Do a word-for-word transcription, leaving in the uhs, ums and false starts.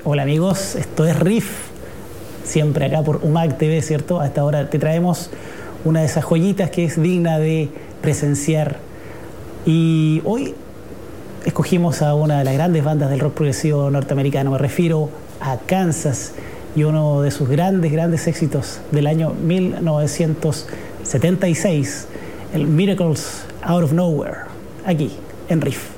Hola amigos, esto es Riff, siempre acá por U M A C T V, ¿cierto? A esta hora te traemos una de esas joyitas que es digna de presenciar. Y hoy escogimos a una de las grandes bandas del rock progresivo norteamericano, me refiero a Kansas, y uno de sus grandes, grandes éxitos del año mil novecientos setenta y seis, el Miracles Out of Nowhere, aquí en Riff.